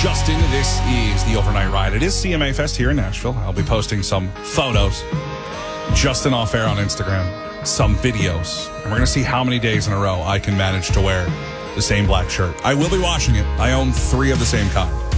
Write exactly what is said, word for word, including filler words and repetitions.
Justin. This is the Overnight Ride. It is C M A Fest here in Nashville. I'll be posting some photos. Justin off air on Instagram. Some videos. And we're going to see how many days in a row I can manage to wear the same black shirt. I will be washing it. I own three of the same kind.